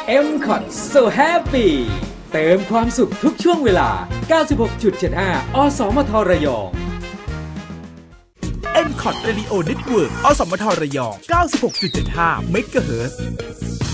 M Cot So Happy เติมความสุขทุกช่วงเวลา 96.75 อสมทระยอง M Cot Radio Network อสมทระยอง 96.75 เมกะเฮิรตซ์